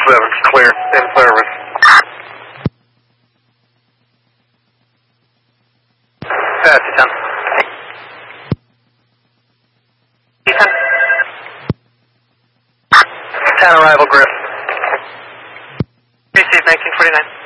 7's clear, in service. Taxi 10. 10 arrival, Griff. Received 1949.